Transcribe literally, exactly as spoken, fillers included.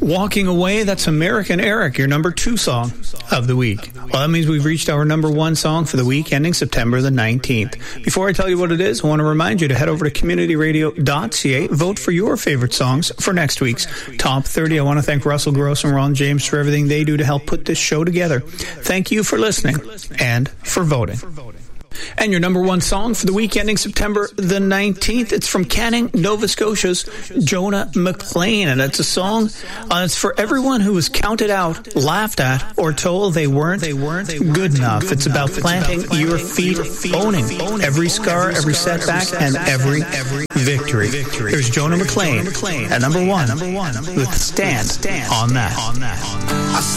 Walking Away, that's American Eric, your number two song of the week. Well, that means we've reached our number one song for the week ending September the nineteenth. Before I tell you what it is, I want to remind you to head over to community radio dot c a, vote for your favorite songs for next week's Top thirty. I want to thank Russell Gross and Ron James for everything they do to help put this show together. Thank you for listening and for voting. And your number one song for the week ending September the nineteenth, it's from Canning, Nova Scotia's Jonah McLean. And it's a song, uh, it's for everyone who was counted out, laughed at, or told they weren't, they weren't good enough. It's about planting your feet, owning every scar, every setback, and every victory. Here's Jonah McLean at number one with Stand on That.